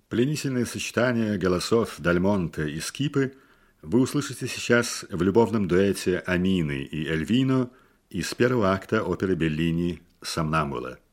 Пленительное сочетание голосов Дальмонте и Скипы вы услышите сейчас в любовном дуэте Амины и Эльвино из первого акта оперы Беллини «Сомнамбула».